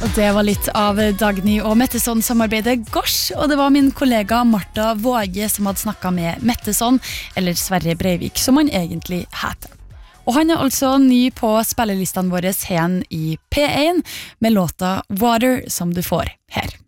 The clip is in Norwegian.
Det var litt av Dagny og Metteson samarbeidet Gosh, og det var min kollega Martha Våge som hadde snakket med Metteson, eller Sverre Breivik, som han egentlig heter. Og han er altså ny på spillelistene våre hen i P1 med låta Water som du får her.